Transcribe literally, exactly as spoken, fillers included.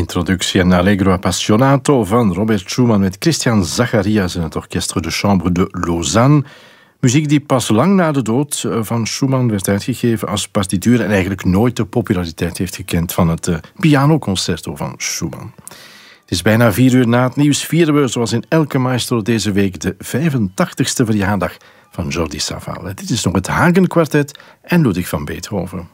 Introductie en Allegro Appassionato van Robert Schumann met Christian Zacharias en het Orchestre de Chambre de Lausanne. Muziek die pas lang na de dood van Schumann werd uitgegeven als partituur en eigenlijk nooit de populariteit heeft gekend van het uh, pianoconcerto van Schumann. Het is bijna vier uur na het nieuws. Vieren we, zoals in elke maestro deze week, de vijfentachtigste verjaardag van Jordi Savall. Dit is nog het Hagen Quartet en Ludwig van Beethoven.